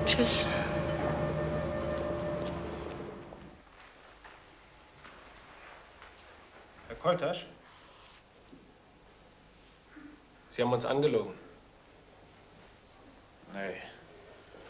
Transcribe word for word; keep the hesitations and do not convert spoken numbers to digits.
Tschüss. Herr Koltasch? Sie haben uns angelogen. Nee.